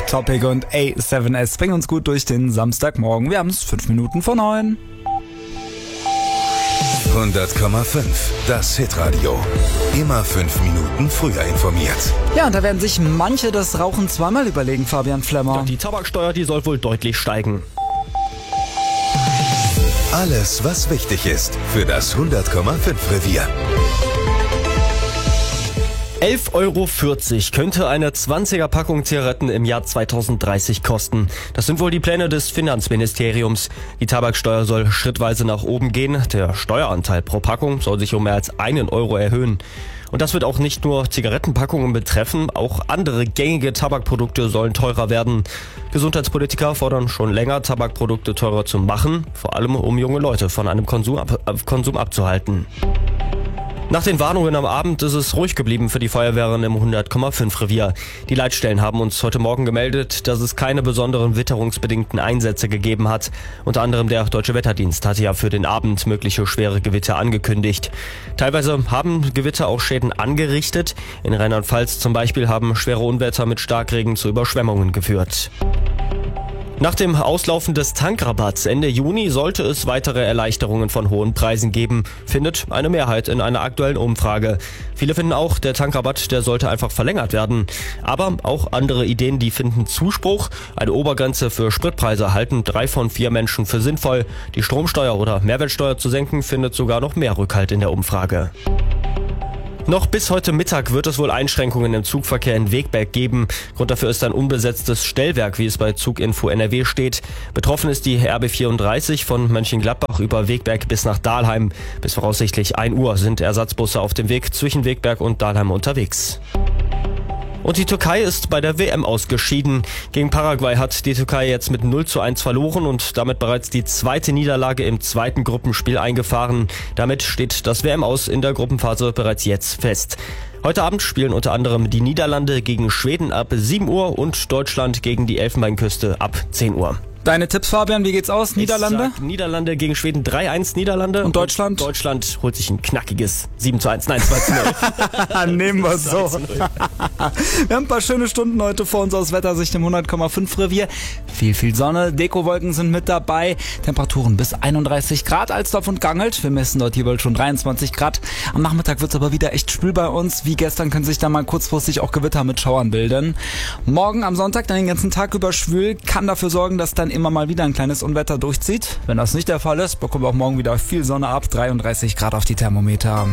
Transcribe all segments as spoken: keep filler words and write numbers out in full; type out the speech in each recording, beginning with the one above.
Topic und A sieben S bringen uns gut durch den Samstagmorgen. Wir haben es fünf Minuten vor neun. hundert Komma fünf, das Hitradio. Immer fünf Minuten früher informiert. Ja, und da werden sich manche das Rauchen zweimal überlegen, Fabian Flemmer. Ja, die Tabaksteuer, die soll wohl deutlich steigen. Alles, was wichtig ist für das hundert Komma fünf Revier. elf Euro vierzig könnte eine zwanziger Packung Zigaretten im Jahr zweitausenddreißig kosten. Das sind wohl die Pläne des Finanzministeriums. Die Tabaksteuer soll schrittweise nach oben gehen. Der Steueranteil pro Packung soll sich um mehr als einen Euro erhöhen. Und das wird auch nicht nur Zigarettenpackungen betreffen, auch andere gängige Tabakprodukte sollen teurer werden. Gesundheitspolitiker fordern schon länger, Tabakprodukte teurer zu machen, vor allem um junge Leute von einem Konsum, ab, Konsum abzuhalten. Nach den Warnungen am Abend ist es ruhig geblieben für die Feuerwehren im hundert Komma fünf Revier. Die Leitstellen haben uns heute Morgen gemeldet, dass es keine besonderen witterungsbedingten Einsätze gegeben hat. Unter anderem der Deutsche Wetterdienst hatte ja für den Abend mögliche schwere Gewitter angekündigt. Teilweise haben Gewitter auch Schäden angerichtet. In Rheinland-Pfalz zum Beispiel haben schwere Unwetter mit Starkregen zu Überschwemmungen geführt. Nach dem Auslaufen des Tankrabatts Ende Juni sollte es weitere Erleichterungen von hohen Preisen geben, findet eine Mehrheit in einer aktuellen Umfrage. Viele finden auch, der Tankrabatt, der sollte einfach verlängert werden. Aber auch andere Ideen, die finden Zuspruch. Eine Obergrenze für Spritpreise halten drei von vier Menschen für sinnvoll. Die Stromsteuer oder Mehrwertsteuer zu senken, findet sogar noch mehr Rückhalt in der Umfrage. Noch bis heute Mittag wird es wohl Einschränkungen im Zugverkehr in Wegberg geben. Grund dafür ist ein unbesetztes Stellwerk, wie es bei Zuginfo N R W steht. Betroffen ist die R B vierunddreißig von Mönchengladbach über Wegberg bis nach Dahlheim. Bis voraussichtlich ein Uhr sind Ersatzbusse auf dem Weg zwischen Wegberg und Dahlheim unterwegs. Und die Türkei ist bei der W M ausgeschieden. Gegen Paraguay hat die Türkei jetzt mit null zu eins verloren und damit bereits die zweite Niederlage im zweiten Gruppenspiel eingefahren. Damit steht das W M-Aus in der Gruppenphase bereits jetzt fest. Heute Abend spielen unter anderem die Niederlande gegen Schweden ab sieben Uhr und Deutschland gegen die Elfenbeinküste ab zehn Uhr. Deine Tipps, Fabian, wie geht's aus? Niederlande? Ich sag Niederlande gegen Schweden drei eins Niederlande. Und Deutschland? Und Deutschland holt sich ein knackiges sieben zu eins, nein, zwei zu null. Nehmen wir so. Wir haben ein paar schöne Stunden heute vor uns aus Wettersicht im hundert Komma fünf Revier. Viel, viel Sonne, Dekowolken sind mit dabei. Temperaturen bis einunddreißig Grad, Alsdorf und Gangelt. Wir messen dort jeweils schon dreiundzwanzig Grad. Am Nachmittag wird's aber wieder echt schwül bei uns. Wie gestern können sich da mal kurzfristig auch Gewitter mit Schauern bilden. Morgen am Sonntag dann den ganzen Tag über schwül, kann dafür sorgen, dass dann immer mal wieder ein kleines Unwetter durchzieht. Wenn das nicht der Fall ist, bekommen wir auch morgen wieder viel Sonne ab. dreiunddreißig Grad auf die Thermometer.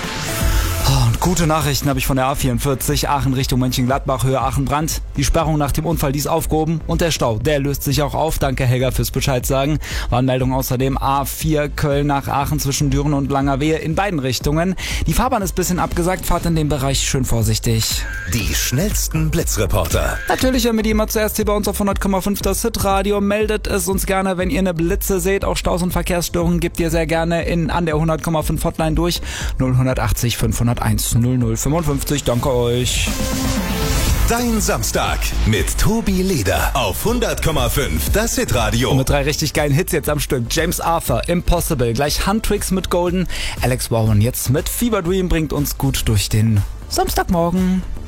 Und gute Nachrichten habe ich von der A vierundvierzig, Aachen Richtung Mönchengladbach, Höhe Aachen-Brand. Die Sperrung nach dem Unfall, die ist aufgehoben und der Stau, der löst sich auch auf. Danke Helga fürs Bescheid sagen. Warnmeldung außerdem A vier Köln nach Aachen zwischen Düren und Langerwehe in beiden Richtungen. Die Fahrbahn ist ein bisschen abgesagt, fahrt in dem Bereich schön vorsichtig. Die schnellsten Blitzreporter. Natürlich hören wir die immer zuerst hier bei uns auf hundert Komma fünf das Hitradio. Meldet es uns gerne, wenn ihr eine Blitze seht. Auch Staus und Verkehrsstörungen gebt ihr sehr gerne in, an der hundert Komma fünf Hotline durch. null acht null fünfhunderteins null null fünfundfünfzig. Danke euch. Dein Samstag mit Tobi Leder auf hundert Komma fünf das Hitradio. Und mit drei richtig geilen Hits jetzt am Stück. James Arthur, Impossible, gleich Handtricks mit Golden. Alex Warren jetzt mit Fever Dream bringt uns gut durch den Samstagmorgen.